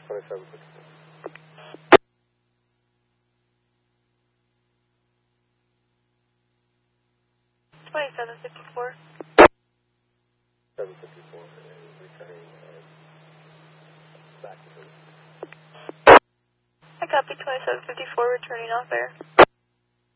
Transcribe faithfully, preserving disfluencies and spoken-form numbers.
twenty-seven fifty-four. twenty-seven fifty-four. seven fifty-four, and returning uh, back to the... I copy twenty-seven fifty-four, returning off air.